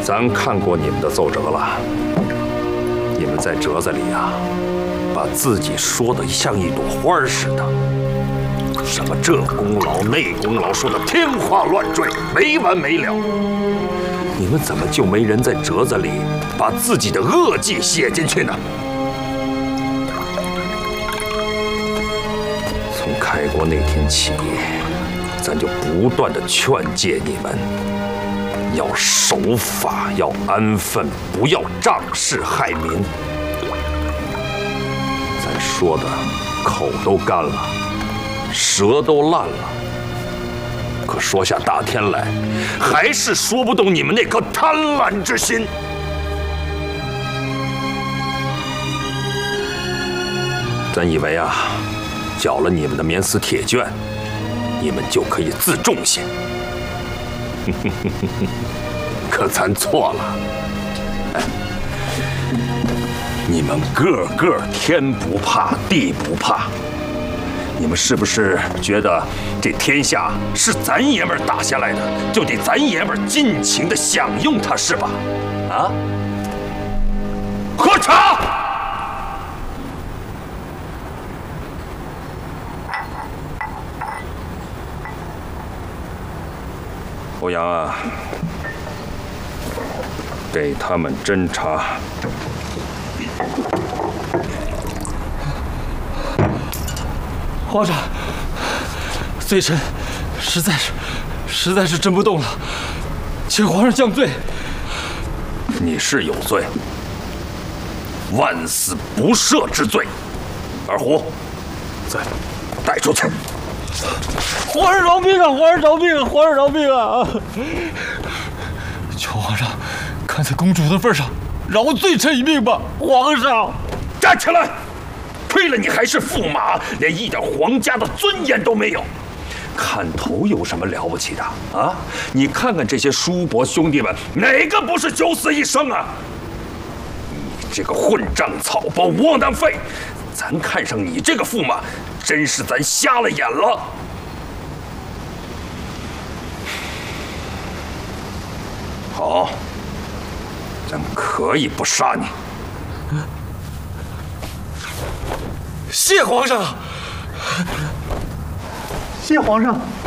咱看过你们的奏折了，你们在折子里啊，把自己说的像一朵花似的，什么这功劳那功劳，说的天花乱坠，没完没了。你们怎么就没人在折子里把自己的恶迹写进去呢？从开国那天起，咱就不断的劝诫你们，要守法，要安分，不要仗势害民。咱说的口都干了，舌都烂了，可说下大天来，还是说不动你们那颗贪婪之心。咱以为啊，缴了你们的免死铁券，你们就可以自重些。可咱错了，哎，你们个个天不怕地不怕。你们是不是觉得这天下是咱爷们儿打下来的，就得咱爷们儿尽情的享用它，是吧？啊？喝茶！欧阳啊，给他们斟茶。 皇上，罪臣实在是斟不动了，请皇上降罪。 你是有罪，万死不赦之罪。二虎，再带出去。 皇上饶命啊！皇上饶命啊！皇上饶命啊！求皇上看在公主的份上，饶罪臣一命吧！皇上， 站起来！亏了你还是驸马，连一点皇家的尊严都没有。看头有什么了不起的啊？你看看这些叔伯兄弟们，哪个不是九死一生啊？你这个混账草包窝囊废！咱看上你这个驸马，真是咱瞎了眼了。好，咱可以不杀你。 谢皇上， 谢皇上。